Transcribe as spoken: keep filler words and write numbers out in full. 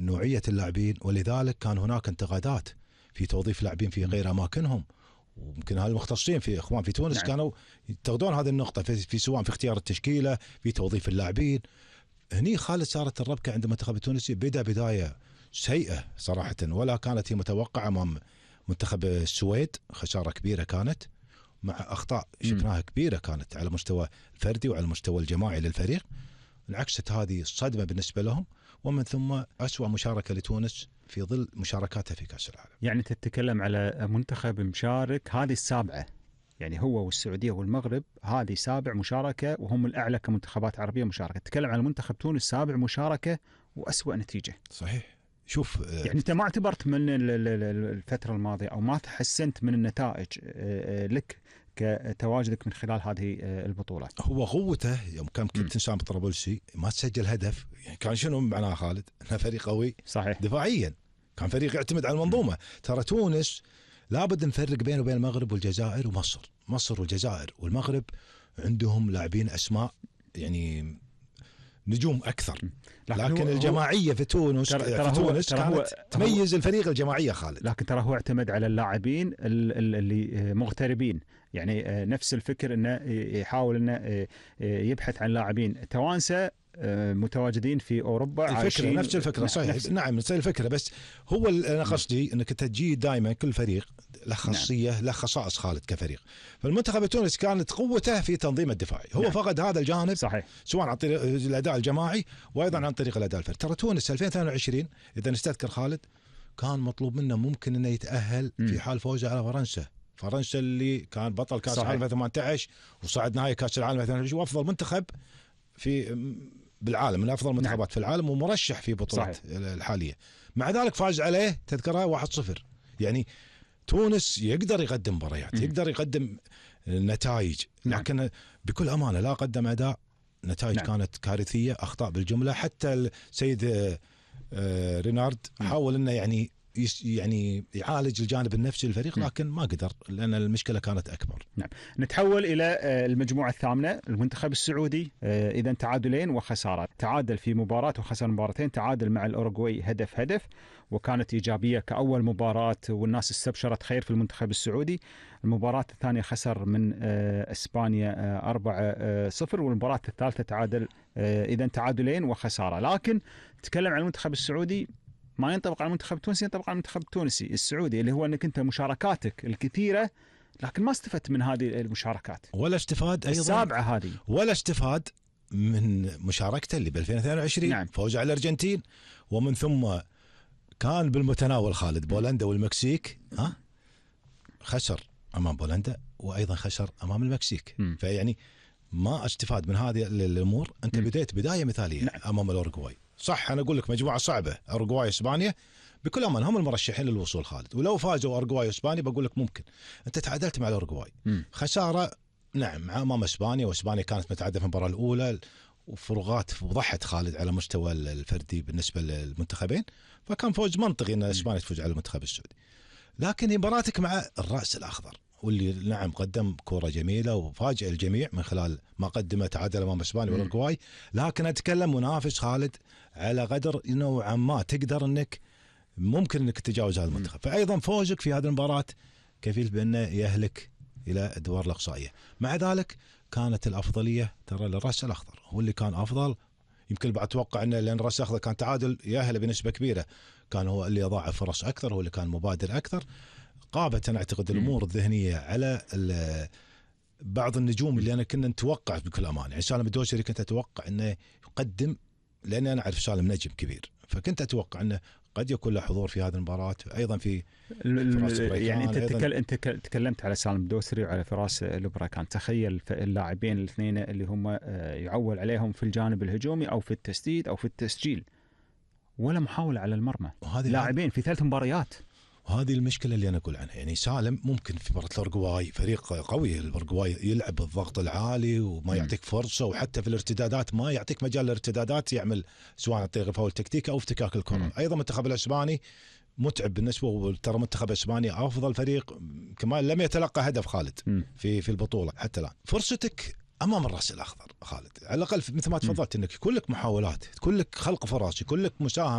نوعية اللاعبين، ولذلك كان هناك انتقادات في توظيف لاعبين في غير أماكنهم. وممكن هذا المختصين في إخوان في تونس نعم. كانوا يتخذون هذه النقطة في, في سواء في اختيار التشكيلة في توظيف اللاعبين. هني خالد صارت الربكة عند المنتخب التونسي بدأ بداية سيئة صراحة، ولا كانت هي متوقعة أمام منتخب السويد. خسارة كبيرة كانت مع أخطاء شفناها كبيرة كانت على مستوى الفردي وعلى المستوى الجماعي للفريق. انعكست هذه الصدمة بالنسبة لهم، ومن ثم أسوأ مشاركة لتونس في ظل مشاركاتها في كأس العالم. يعني تتكلم على منتخب مشارك هذه السابعة، يعني هو والسعودية والمغرب هذه سابع مشاركة وهم الأعلى كمنتخبات عربية مشاركة. تتكلم على منتخب تونس سابع مشاركة وأسوأ نتيجة. صحيح. شوف يعني أنت ما اعتبرت من الفترة الماضية أو ما تحسنت من النتائج لك كتواجدك من خلال هذه البطولة؟ هو قوته يوم كان كابتن سامي الطرابلسي ما تسجل هدف، يعني كان شنو معناه خالد؟ انه فريق قوي صحيح دفاعيا، كان فريق يعتمد على المنظومة. ترى تونس لابد نفرق بينه وبين المغرب والجزائر ومصر. مصر والجزائر والمغرب عندهم لاعبين أسماء يعني نجوم أكثر، لكن, لكن الجماعية في تونس ترى في ترى تونس ترى كانت تميز الفريق الجماعية خالد. لكن ترى هو اعتمد على اللاعبين اللي مغتربين، يعني نفس الفكر انه يحاول انه يبحث عن لاعبين توانسه متواجدين في اوروبا عايشين نفس الفكره. صحيح نفس نعم نفس الفكره، بس هو انا قصدي انك تجي دائما كل فريق له خاصيه نعم. له خصائص خالد كفريق. فالمنتخب التونسي كانت قوته في تنظيم الدفاعي، هو نعم. فقد هذا الجانب صحيح. سواء عن طريق الاداء الجماعي وايضا عن طريق الاداء الفردي. ترى تونس ألفين واثنين وعشرين اذا نستذكر خالد كان مطلوب منه ممكن انه يتاهل م. في حال فوزه على فرنسا. فرنسا اللي كان بطل كاس العالم ثمانية عشر وصعد نهائي كاس العالم اثنين وعشرين وافضل منتخب في بالعالم، من افضل المنتخبات نعم. في العالم ومرشح في بطولات الحاليه. مع ذلك فاز عليه تذكرها واحد صفر. يعني تونس يقدر يقدم مباريات، يقدر يقدم نتائج، لكن نعم. بكل امانه لا قدم اداء، نتائج نعم. كانت كارثيه، اخطاء بالجمله. حتى السيد رينارد حاول انه يعني يعني يعالج الجانب النفسي للفريق، لكن ما قدر لأن المشكلة كانت أكبر. نعم. نتحول إلى المجموعة الثامنة. المنتخب السعودي إذا تعادلين وخسارة، تعادل في مباراة وخسر مباراتين، تعادل مع الأوروغواي هدف هدف، وكانت إيجابية كأول مباراة والناس استبشرت خير في المنتخب السعودي. المباراة الثانية خسر من إسبانيا أربعة صفر، والمباراة الثالثة تعادل إذا تعادلين وخسارة. لكن تكلم عن المنتخب السعودي ما ينطبق على المنتخب التونسي، ينطبق على المنتخب التونسي السعودي، اللي هو أنك أنت مشاركاتك الكثيرة لكن ما استفدت من هذه المشاركات ولا استفاد أيضا السابعة هذه، ولا استفاد من مشاركته اللي ب ألفين واثنين وعشرين نعم. فوز على الأرجنتين، ومن ثم كان بالمتناول خالد بولندا والمكسيك، ها خسر أمام بولندا وأيضا خسر أمام المكسيك. م. فيعني ما استفاد من هذه الأمور. أنت م. بديت بداية مثالية نعم. أمام الأوروغواي. صح أنا أقول لك مجموعة صعبة، أوروغواي إسبانيا بكل أمان هم المرشحين للوصول خالد، ولو فازوا أوروغواي وإسبانيا بقول لك ممكن. أنت تعادلت مع الأوروغواي، خسارة نعم أمام إسبانيا، وإسبانيا كانت متعادلة في المباراة الأولى وفروقات وضحت خالد على مستوى الفردي بالنسبة للمنتخبين، فكان فوز منطقي أن إسبانيا تفوز على المنتخب السعودي. لكن مباراتك مع الرأس الأخضر واللي نعم قدم كرة جميلة وفاجأ الجميع من خلال ما قدمه، تعادل امام اسبانيا والاورجواي، لكن اتكلم منافس خالد على قدر نوعا ما تقدر انك ممكن انك تتجاوز هذا المنتخب. فايضا فوزك في هذه المباراة كفيل بانه يهلك الى الادوار الاقصائيه. مع ذلك كانت الافضليه ترى للراس الاخضر، هو اللي كان افضل. يمكن بعد اتوقع انه لان الراس الاخضر كان تعادل ياهل بنسبه كبيره، كان هو اللي يضاعف فرص اكثر، هو اللي كان مبادر اكثر. قابت أنا أعتقد الأمور الذهنية على بعض النجوم اللي أنا كنا نتوقع بكل أمان. يعني سالم الدوسري كنت أتوقع أنه يقدم، لأن أنا أعرف سالم نجم كبير، فكنت أتوقع أنه قد يكون له حضور في هذه المباراة. أيضا في يعني أنت تكل... أنت تكلمت على سالم الدوسري وعلى فراس البركان. تخيل اللاعبين الاثنين اللي هم يعول عليهم في الجانب الهجومي أو في التسديد أو في التسجيل، ولا محاولة على المرمى، لاعبين في ثلاث مباريات. وهذه المشكلة اللي أنا أقول عنها. يعني سالم ممكن في مباراة الأورجواي فريق قوي، الأورجواي يلعب بالضغط العالي وما يعطيك فرصة، وحتى في الارتدادات ما يعطيك مجال للارتدادات، يعمل سواء عن طريق فاول تكتيك أو افتكاك الكرة. أيضا المنتخب الإسباني متعب بالنسبة، وترى منتخب الإسباني أفضل فريق كمان لم يتلقى هدف خالد في في البطولة حتى الآن. فرصتك أمام الرأس الأخضر خالد على الأقل مثل ما تفضلت، إنك كلك محاولات، كلك خلق فرص، كلك مساهمة.